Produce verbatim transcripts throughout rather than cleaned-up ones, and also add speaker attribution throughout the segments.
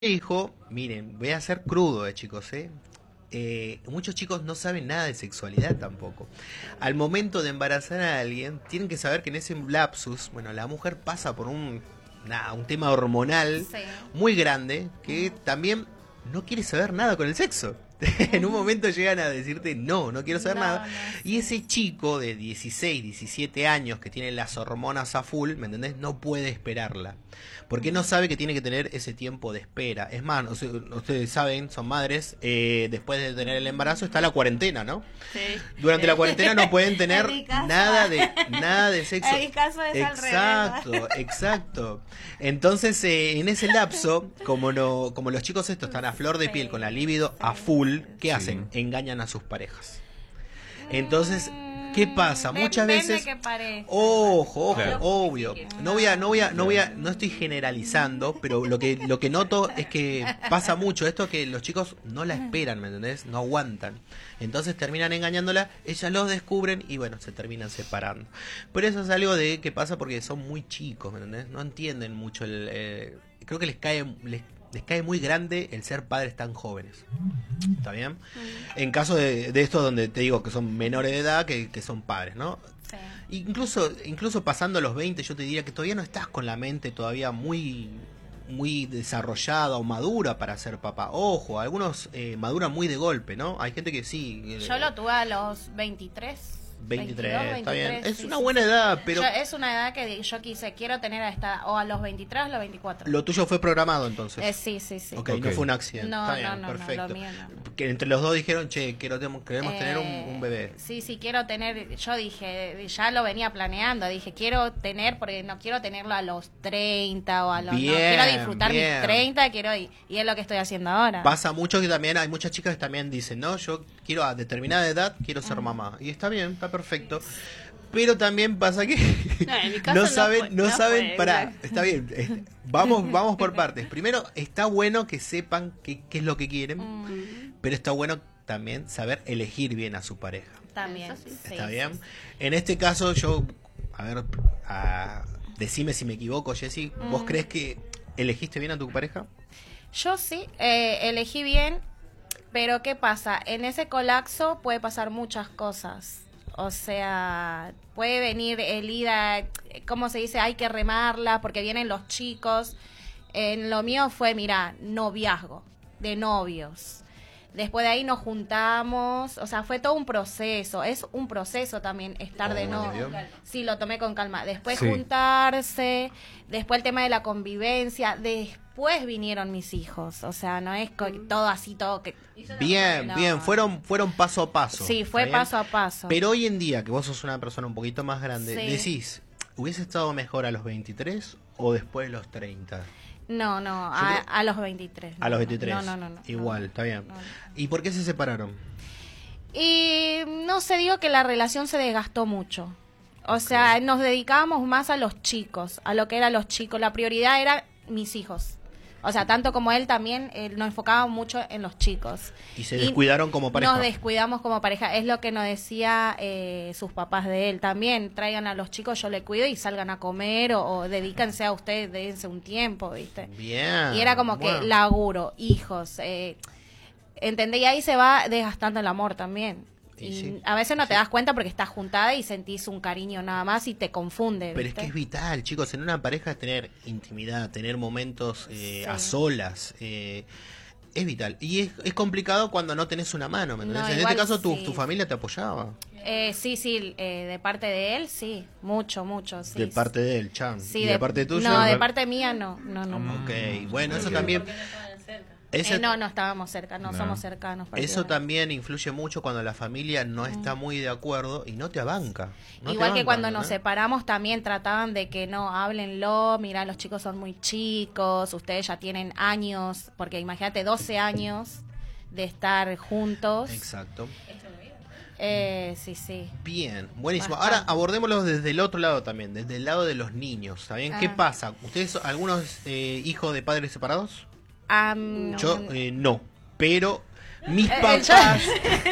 Speaker 1: hijo, miren, voy a ser crudo, eh, chicos, ¿eh? Eh, muchos chicos no saben nada de sexualidad tampoco. Al momento de embarazar a alguien, tienen que saber que en ese lapsus, bueno, la mujer pasa por un, nada, un tema hormonal
Speaker 2: Sí.
Speaker 1: muy grande que también no quiere saber nada con el sexo. En un momento llegan a decirte no, no quiero saber
Speaker 2: No,
Speaker 1: nada.
Speaker 2: no,
Speaker 1: Y ese chico de dieciséis, diecisiete años que tiene las hormonas a full, ¿me entendés? No puede esperarla. Porque no sabe que tiene que tener ese tiempo de espera. Es más, o sea, ustedes saben, son madres, eh, después de tener el embarazo está la cuarentena, ¿no?
Speaker 2: Sí.
Speaker 1: Durante la cuarentena no pueden tener
Speaker 2: En mi caso-
Speaker 1: nada de nada de sexo.
Speaker 2: En mi caso es al revés,
Speaker 1: Exacto, exacto. Entonces, eh, en ese lapso, como no, como los chicos estos están a flor de piel, con la libido a full, ¿qué
Speaker 3: Sí.
Speaker 1: hacen? Engañan a sus parejas. Entonces, ¿qué pasa? Muchas
Speaker 2: Depende
Speaker 1: veces,
Speaker 2: qué pareja.
Speaker 1: ojo, ojo,
Speaker 3: Claro.
Speaker 1: obvio. No voy a, no voy a, no voy a, no estoy generalizando, pero lo que, lo que noto es que pasa mucho esto, que los chicos no la esperan, ¿me entendés? No aguantan. Entonces terminan engañándola, ellas los descubren y bueno, se terminan separando. Pero eso es algo de que pasa porque son muy chicos, ¿me entendés? No entienden mucho el, eh, creo que les cae, les, les cae muy grande el ser padres tan jóvenes. ¿Está bien? En caso de, de esto donde te digo que son menores de edad, que, que son padres, ¿no?
Speaker 2: Sí.
Speaker 1: Incluso, incluso pasando los veinte, yo te diría que todavía no estás con la mente todavía muy, muy desarrollada o madura para ser papá. Ojo, algunos eh, maduran muy de golpe, ¿no? Hay gente que sí. eh,
Speaker 2: Yo lo tuve a los veintitrés.
Speaker 1: veintitrés,
Speaker 2: veintidós,
Speaker 1: está bien.
Speaker 2: veintitrés,
Speaker 1: Es
Speaker 2: sí,
Speaker 1: una
Speaker 2: sí,
Speaker 1: buena
Speaker 2: sí.
Speaker 1: edad, pero
Speaker 2: Yo- es una edad que di- yo quise, quiero tener a esta, o a los veintitrés o a los veinticuatro.
Speaker 1: lo tuyo fue programado entonces.
Speaker 2: Eh, sí, sí, sí.
Speaker 1: Ok,
Speaker 3: Ok.
Speaker 1: no fue un accidente.
Speaker 2: No,
Speaker 1: Está bien,
Speaker 2: no, no, no,
Speaker 1: perfecto.
Speaker 2: lo mío no.
Speaker 1: Que entre los dos dijeron, che, quiero, queremos tener un,
Speaker 2: Eh,
Speaker 1: un bebé.
Speaker 2: Sí, sí, quiero tener, yo dije, ya lo venía planeando, dije, quiero tener, porque no quiero tenerlo a los treinta o a los... no,
Speaker 1: Bien,
Speaker 2: quiero disfrutar
Speaker 1: bien.
Speaker 2: mis treinta, quiero, y, y es lo que estoy haciendo ahora.
Speaker 1: Pasa mucho que también hay muchas chicas que también dicen, no, yo quiero a determinada edad, quiero ser mamá. Y está bien, está perfecto. Pero también pasa que
Speaker 4: No, en mi caso
Speaker 1: no
Speaker 4: no
Speaker 1: saben,
Speaker 4: fue-
Speaker 1: no
Speaker 4: no
Speaker 1: saben,
Speaker 4: fue,
Speaker 1: pará,
Speaker 4: exacto.
Speaker 1: está bien, eh, vamos, vamos por partes. Primero, está bueno que sepan qué, qué es lo que quieren,
Speaker 2: Mm,
Speaker 1: pero está bueno también saber elegir bien a su pareja.
Speaker 2: también.
Speaker 4: Eso sí.
Speaker 2: sí,
Speaker 1: ¿Está
Speaker 2: sí,
Speaker 1: bien?
Speaker 2: sí.
Speaker 1: En este caso, yo, a ver, a- decime si me equivoco, Jessy, ¿vos
Speaker 2: Mm.
Speaker 1: crees que elegiste bien a tu pareja?
Speaker 2: Yo sí, eh, elegí bien, pero ¿qué pasa? En ese colapso puede pasar muchas cosas. O sea, puede venir el ida, ¿cómo se dice? Hay que remarla porque vienen los chicos. En lo mío fue, mira, noviazgo, de novios. Después de ahí nos juntamos, o sea, fue todo un proceso. Es un proceso también estar de
Speaker 1: Obvio.
Speaker 2: novio. Sí, lo tomé con calma. Después
Speaker 3: Sí.
Speaker 2: juntarse, después el tema de la convivencia, después vinieron mis hijos. O sea, no es co- todo así, todo que...
Speaker 1: Bien,
Speaker 2: No.
Speaker 1: bien, fueron, fueron paso a paso.
Speaker 2: Sí, fue
Speaker 1: ¿está bien?
Speaker 2: paso a paso.
Speaker 1: Pero hoy en día, que vos sos una persona un poquito más grande,
Speaker 2: Sí.
Speaker 1: decís, ¿hubiese estado mejor a los veintitrés o después de los treinta?
Speaker 2: No, no,
Speaker 1: Yo
Speaker 2: a,
Speaker 1: creo-
Speaker 2: a los veintitrés.
Speaker 1: A los veintitrés.
Speaker 2: No, no, no. no,
Speaker 1: Igual,
Speaker 2: no.
Speaker 1: está bien.
Speaker 2: No, no.
Speaker 1: ¿Y por qué se separaron?
Speaker 2: Y no sé, digo que la relación se desgastó mucho. O sea, nos dedicábamos más a los chicos, a lo que eran los chicos. La prioridad era mis hijos. O sea, tanto como él también, él nos enfocaba mucho en los chicos.
Speaker 1: Y se descuidaron como pareja.
Speaker 2: Nos descuidamos como pareja. Es lo que nos decía eh, sus papás de él también. Traigan a los chicos, yo le cuido y salgan a comer o, o dedíquense a ustedes, dense un tiempo, ¿viste?
Speaker 1: Bien.
Speaker 2: Y era como
Speaker 1: bueno.
Speaker 2: que laburo, hijos, eh, ¿entendés? Y ahí se va desgastando el amor también.
Speaker 1: Y
Speaker 2: Y
Speaker 1: sí,
Speaker 2: a veces no
Speaker 1: sí.
Speaker 2: te das cuenta porque estás juntada y sentís un cariño nada más y te confunde.
Speaker 1: Pero es
Speaker 2: ¿viste?
Speaker 1: que es vital, chicos, en una pareja tener intimidad, tener momentos eh,
Speaker 2: Sí.
Speaker 1: a solas, eh, es vital. Y es, es complicado cuando no tenés una mano, ¿me entendés?
Speaker 2: No,
Speaker 1: en
Speaker 2: igual
Speaker 1: este caso tu,
Speaker 2: sí.
Speaker 1: tu familia te apoyaba.
Speaker 2: Eh, sí, sí, eh, de parte de él, sí, mucho, mucho. Sí,
Speaker 1: de parte de él, Chan.
Speaker 2: sí,
Speaker 1: y de, parte tuya.
Speaker 2: No, de parte mía no, no, no. no.
Speaker 1: Ok, bueno, eso
Speaker 3: Ok.
Speaker 1: también... Eso,
Speaker 2: Eh, no, no estábamos cerca, no,
Speaker 3: No.
Speaker 2: somos cercanos.
Speaker 1: eso
Speaker 2: prácticamente.
Speaker 1: también influye mucho cuando la familia no está muy de acuerdo y no te abanca. no te
Speaker 2: Igual que
Speaker 1: banca,
Speaker 2: cuando nos
Speaker 1: ¿no?
Speaker 2: separamos también trataban de que no, háblenlo, mira, los chicos son muy chicos, ustedes ya tienen años, porque imagínate doce años de estar juntos.
Speaker 1: Exacto.
Speaker 2: Eh, sí, sí.
Speaker 1: Bien, buenísimo.
Speaker 2: Bastante.
Speaker 1: Ahora abordémoslo desde el otro lado también, desde el lado de los niños. ¿Saben qué
Speaker 2: Ah.
Speaker 1: pasa? ¿Ustedes son algunos eh, hijos de padres separados?
Speaker 2: Am,
Speaker 1: Yo eh, no, pero mis
Speaker 2: Eh,
Speaker 1: papás...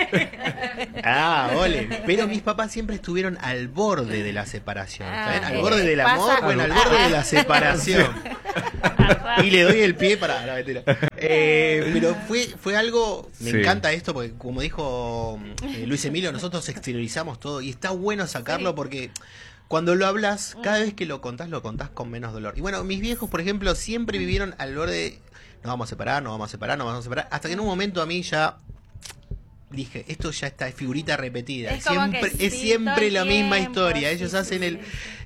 Speaker 1: ah, ole. Pero mis papás siempre estuvieron al borde de la separación.
Speaker 2: Ah,
Speaker 1: ¿saben? Al
Speaker 2: eh,
Speaker 1: borde del
Speaker 2: pasa-
Speaker 1: amor, bueno, al borde de la separación.
Speaker 4: A
Speaker 1: y le doy el pie para... No, mentira. Eh, pero fue, fue algo... Me
Speaker 3: Sí.
Speaker 1: encanta esto porque, como dijo eh, Luis Emilio, nosotros exteriorizamos todo y está bueno sacarlo
Speaker 2: Sí.
Speaker 1: porque... Cuando lo hablas, cada vez que lo contás, lo contás con menos dolor. Y bueno, mis viejos, por ejemplo, siempre vivieron al borde de... Nos vamos a separar, nos vamos a separar, nos vamos a separar. Hasta que en un momento a mí ya... Dije, esto ya está, es figurita repetida.
Speaker 2: Es como
Speaker 1: siempre,
Speaker 2: que
Speaker 1: es
Speaker 2: sí,
Speaker 1: siempre
Speaker 2: todo el
Speaker 1: la misma
Speaker 2: tiempo,
Speaker 1: historia.
Speaker 2: sí,
Speaker 1: Ellos
Speaker 2: sí,
Speaker 1: hacen
Speaker 2: sí,
Speaker 1: el
Speaker 2: sí.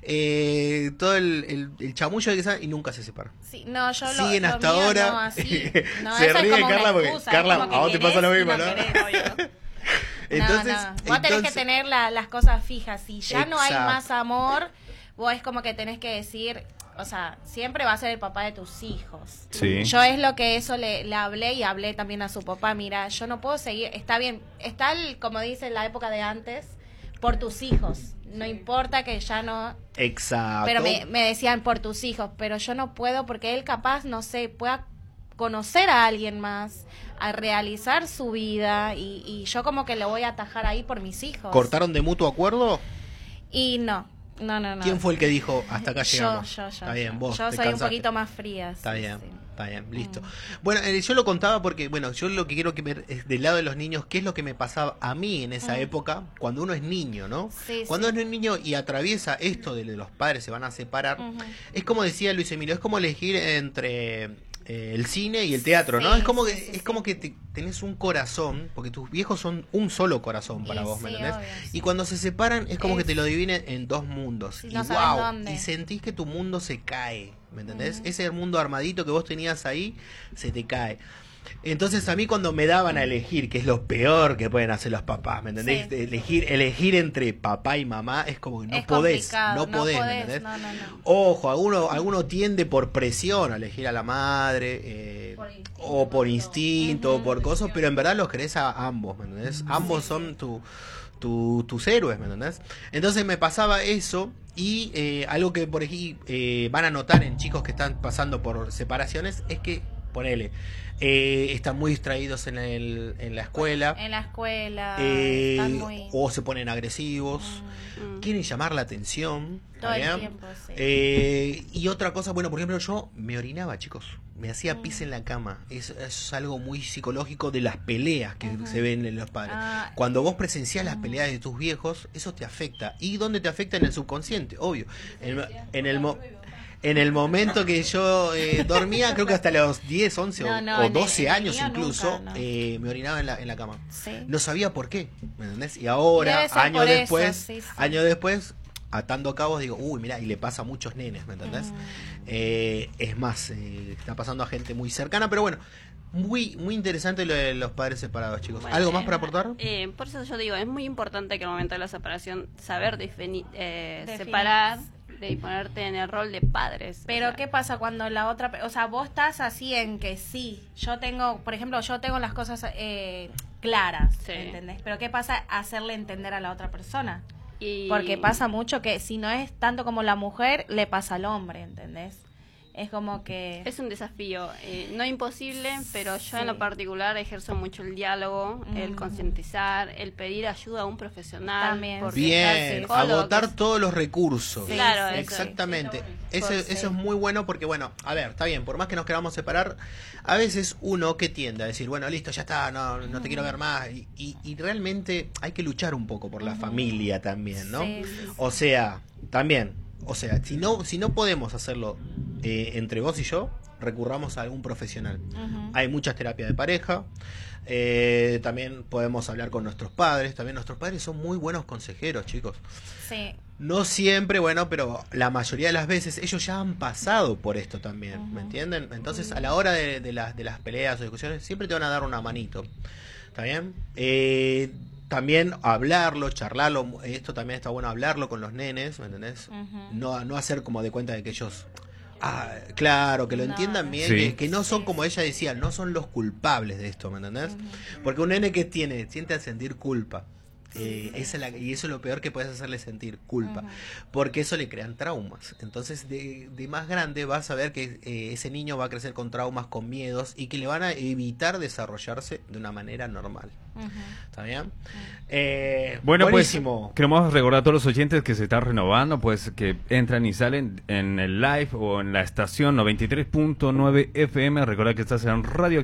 Speaker 1: eh, todo el, el, el chamullo de que saben y nunca se separan.
Speaker 2: Sí, no, yo lo,
Speaker 1: Siguen
Speaker 2: lo
Speaker 1: hasta
Speaker 2: mío
Speaker 1: ahora.
Speaker 2: No, así. No,
Speaker 1: Se
Speaker 2: eso es
Speaker 1: ríe
Speaker 2: como una
Speaker 1: Carla porque,
Speaker 2: excusa,
Speaker 1: Carla,
Speaker 2: es como que
Speaker 1: a vos te pasa lo
Speaker 2: querés y
Speaker 1: mismo,
Speaker 2: no
Speaker 1: ¿no?
Speaker 2: querés, obvio.
Speaker 1: Entonces,
Speaker 2: no, no. Vos tenés que
Speaker 1: entonces-
Speaker 2: tener la- las cosas fijas. Si ya no hay
Speaker 1: Exacto.
Speaker 2: más amor, vos es como que tenés que decir, o sea, siempre va a ser el papá de tus hijos.
Speaker 3: Sí.
Speaker 2: Yo es lo que eso le, le hablé y hablé también a su papá. Mira, yo no puedo seguir, está bien, está el, como dice la época de antes, por tus hijos. No importa que ya no...
Speaker 1: Exacto.
Speaker 2: Pero me, me decían por tus hijos, pero yo no puedo porque él capaz, no sé, pueda conocer a alguien más, a realizar su vida y, y yo como que lo voy a atajar ahí por mis hijos.
Speaker 1: ¿Cortaron de mutuo acuerdo?
Speaker 2: Y no, no, no, no.
Speaker 1: ¿Quién fue el que dijo hasta acá
Speaker 2: Yo,
Speaker 1: llegamos?
Speaker 2: yo, yo.
Speaker 1: Está bien,
Speaker 2: yo.
Speaker 1: vos.
Speaker 2: Yo
Speaker 1: te
Speaker 2: soy un
Speaker 1: cansaste.
Speaker 2: poquito más fría.
Speaker 1: Está
Speaker 2: sí,
Speaker 1: bien,
Speaker 2: sí.
Speaker 1: está bien, listo.
Speaker 2: Mm.
Speaker 1: Bueno, eh, yo lo contaba porque, bueno, yo lo que quiero que ver es del lado de los niños, qué es lo que me pasaba a mí en esa
Speaker 2: Mm.
Speaker 1: época, cuando uno es niño, ¿no?
Speaker 2: Sí,
Speaker 1: cuando
Speaker 2: sí.
Speaker 1: uno es niño y atraviesa esto de los padres se van a separar,
Speaker 2: Ujú.
Speaker 1: es como decía Luis Emilio, es como elegir entre eh, el cine y el teatro, ¿no?
Speaker 2: Sí,
Speaker 1: Es como
Speaker 2: sí,
Speaker 1: que
Speaker 2: sí,
Speaker 1: es
Speaker 2: sí.
Speaker 1: como que te- tenés un corazón, porque tus viejos son un solo corazón para
Speaker 2: Y
Speaker 1: vos, ¿me
Speaker 2: sí,
Speaker 1: entendés?
Speaker 2: obvio, sí.
Speaker 1: Y cuando se separan es como que
Speaker 2: Es-
Speaker 1: te lo dividen en dos mundos.
Speaker 2: Sí,
Speaker 1: y
Speaker 2: no sabes
Speaker 1: wow,
Speaker 2: dónde.
Speaker 1: y sentís que tu mundo se cae, ¿me entendés?
Speaker 2: Ujú.
Speaker 1: Ese mundo armadito que vos tenías ahí se te cae. Entonces a mí cuando me daban a elegir, que es lo peor que pueden hacer los papás, ¿me entendés?
Speaker 2: Sí.
Speaker 1: Elegir, elegir entre papá y mamá es como que no
Speaker 2: Es
Speaker 1: podés,
Speaker 2: complicado,
Speaker 1: no podés, ¿me
Speaker 2: podés,
Speaker 1: entendés?
Speaker 2: no, no, no.
Speaker 1: Ojo, alguno, alguno tiende por presión a elegir a la madre, eh,
Speaker 2: Por instinto,
Speaker 1: o por instinto, o
Speaker 2: Ujú.
Speaker 1: por cosas, pero en verdad los querés a ambos, ¿me entendés? Ambos son tu, tu- tus héroes, ¿me entendés? Entonces me pasaba eso y eh, algo que por aquí eh, van a notar en chicos que están pasando por separaciones es que, ponele, eh, están muy distraídos en, el, en la escuela,
Speaker 2: En la escuela,
Speaker 1: eh,
Speaker 2: están muy...
Speaker 1: o se ponen agresivos,
Speaker 2: Mm,
Speaker 4: Mm.
Speaker 1: quieren llamar la atención.
Speaker 2: todo el
Speaker 1: ¿bien?
Speaker 2: tiempo, sí.
Speaker 1: Eh, y otra cosa, bueno, por ejemplo, yo me orinaba, chicos. Me hacía
Speaker 2: Mm.
Speaker 1: pis en la cama. Es, es algo muy psicológico de las peleas que
Speaker 2: Ujú.
Speaker 1: se ven en los padres.
Speaker 2: Ah.
Speaker 1: Cuando vos presenciás las
Speaker 2: Mm.
Speaker 1: peleas de tus viejos, eso te afecta. ¿Y dónde te afecta? En el subconsciente, obvio. En, en el mo- en el momento que yo eh, dormía, creo que hasta los diez, once
Speaker 2: No,
Speaker 1: o,
Speaker 2: no,
Speaker 1: o
Speaker 2: en el-
Speaker 1: doce
Speaker 2: en el
Speaker 1: años
Speaker 2: mío
Speaker 1: incluso,
Speaker 2: nunca, no.
Speaker 1: eh, me orinaba en la, en la cama.
Speaker 2: Sí.
Speaker 1: No sabía por qué, ¿me entendés? Y ahora,
Speaker 2: Debe ser
Speaker 1: años
Speaker 2: por eso,
Speaker 1: después,
Speaker 2: sí, sí.
Speaker 1: años después, atando cabos, digo, uy, mira, y le pasa a muchos nenes, ¿me entendés?
Speaker 2: Mm.
Speaker 1: Eh, es más, eh, está pasando a gente muy cercana, pero bueno, muy muy interesante lo de los padres separados, chicos.
Speaker 4: Bueno,
Speaker 1: ¿Algo más
Speaker 4: eh,
Speaker 1: para aportar?
Speaker 4: Eh, por eso yo digo, es muy importante que al momento de la separación saber defini- eh,
Speaker 2: Definir.
Speaker 4: separar de ponerte en el rol de padres.
Speaker 2: Pero
Speaker 4: O sea,
Speaker 2: ¿qué pasa cuando la otra, pe- o sea, vos estás así en que sí, yo tengo, por ejemplo, yo tengo las cosas eh, claras,
Speaker 4: Sí.
Speaker 2: ¿entendés? Pero ¿qué pasa hacerle entender a la otra persona?
Speaker 4: y-
Speaker 2: Porque pasa mucho que si no es tanto como la mujer, le pasa al hombre, ¿entendés? Es como que...
Speaker 4: Es un desafío, eh, no imposible, pero yo en
Speaker 2: Sí.
Speaker 4: lo particular ejerzo mucho el diálogo, el
Speaker 2: Mm.
Speaker 4: concientizar, el pedir ayuda a un profesional.
Speaker 2: También,
Speaker 4: porque
Speaker 2: sí.
Speaker 1: Bien,
Speaker 4: el psicólogo,
Speaker 1: agotar
Speaker 4: que es-
Speaker 1: todos los recursos.
Speaker 2: Sí,
Speaker 4: Claro,
Speaker 2: sí,
Speaker 4: eso.
Speaker 1: Exactamente. Eso,
Speaker 2: Por-
Speaker 1: eso
Speaker 2: sí.
Speaker 1: es muy bueno porque, bueno, a ver, está bien, por más que nos queramos separar, a veces uno que tiende a decir, bueno, listo, ya está, no, no te quiero ver más. Y, y- y realmente hay que luchar un poco por la familia también, ¿no?
Speaker 2: Sí, sí, sí.
Speaker 1: O sea, también, o sea, si no, si no podemos hacerlo eh, entre vos y yo, recurramos a algún profesional.
Speaker 2: Ujú.
Speaker 1: Hay muchas terapias de pareja. eh, también podemos hablar con nuestros padres. También nuestros padres son muy buenos consejeros, chicos.
Speaker 2: Sí.
Speaker 1: No siempre, bueno, pero la mayoría de las veces ellos ya han pasado por esto también, ¿me
Speaker 2: Ujú.
Speaker 1: entienden? Entonces, a la hora de, de las, de las peleas o discusiones, siempre te van a dar una manito. ¿Está bien? Eh, también hablarlo, charlarlo. Esto también está bueno hablarlo con los nenes, ¿me entendés?
Speaker 2: Ujú.
Speaker 1: No, no hacer como de cuenta de que ellos... Ah, claro, que lo
Speaker 2: No,
Speaker 1: entiendan
Speaker 2: no.
Speaker 1: bien,
Speaker 3: Sí.
Speaker 1: que, que no son
Speaker 2: Sí,
Speaker 1: como ella decía, no son los culpables de esto, ¿me entendés? Porque un nene que tiene, siente a sentir culpa. Eh, esa es la- y eso es lo peor que puedes hacerle sentir, culpa.
Speaker 2: Ujú.
Speaker 1: Porque eso le crean traumas. Entonces, de, de más grande vas a ver que eh, ese niño va a crecer con traumas, con miedos y que le van a evitar desarrollarse de una manera normal.
Speaker 2: Ujú.
Speaker 1: ¿Está bien? Eh,
Speaker 3: Bueno,
Speaker 1: buenísimo.
Speaker 3: pues queremos recordar a todos los oyentes que se están renovando, pues que entran y salen en el live o en la estación noventa y tres punto nueve F M. Recuerda que estás en Radio